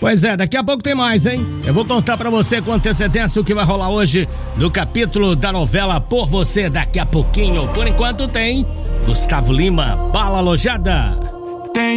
Pois é, daqui a pouco tem mais, hein? Eu vou contar pra você com antecedência o que vai rolar hoje no capítulo da novela Por Você, daqui a pouquinho. Por enquanto tem Gustavo Lima, Bala Alojada.